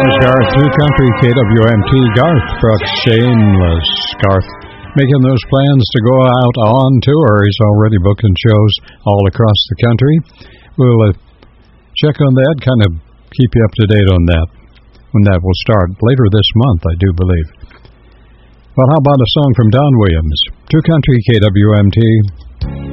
Garth, New Country, KWMT. Garth Brooks, Shameless. Garth making those plans to go out on tour. He's already booking shows all across the country. We'll check on that, kind of keep you up to date on that, when that will start later this month, I do believe. Well, how about a song from Don Williams? New Country, KWMT.